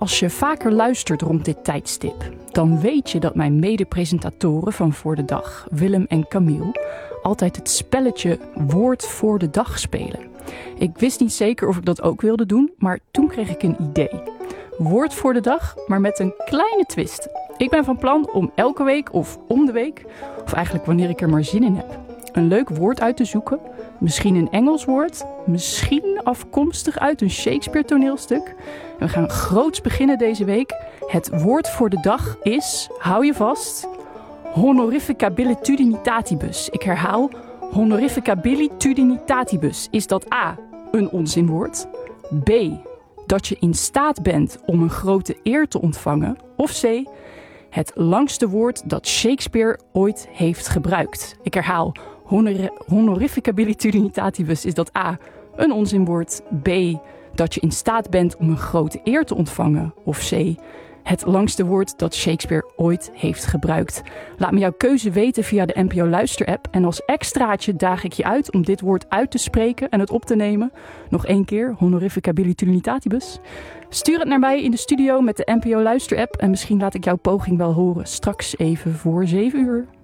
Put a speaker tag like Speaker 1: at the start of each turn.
Speaker 1: Als je vaker luistert rond dit tijdstip, dan weet je dat mijn mede-presentatoren van Voor de Dag, Willem en Camille, altijd het spelletje Woord voor de Dag spelen. Ik wist niet zeker of ik dat ook wilde doen, maar toen kreeg ik een idee. Woord voor de dag, maar met een kleine twist. Ik ben van plan om elke week of om de week, of eigenlijk wanneer ik er maar zin in heb, een leuk woord uit te zoeken. Misschien een Engels woord, misschien afkomstig uit een Shakespeare toneelstuk. En we gaan groots beginnen deze week. Het woord voor de dag is, hou je vast, honorificabilitudinitatibus. Ik herhaal, honorificabilitudinitatibus. Is dat A, een onzinwoord? B, dat je in staat bent om een grote eer te ontvangen? Of C, het langste woord dat Shakespeare ooit heeft gebruikt? Ik herhaal, honorificabilitudinitatibus. Is dat A, een onzinwoord? B, dat je in staat bent om een grote eer te ontvangen? Of C, het langste woord dat Shakespeare ooit heeft gebruikt? Laat me jouw keuze weten via de NPO Luister-app. En als extraatje daag ik je uit om dit woord uit te spreken en het op te nemen. Nog 1 keer, honorificabilitudinitatibus. Stuur het naar mij in de studio met de NPO Luister-app. En misschien laat ik jouw poging wel horen straks even voor 7 uur.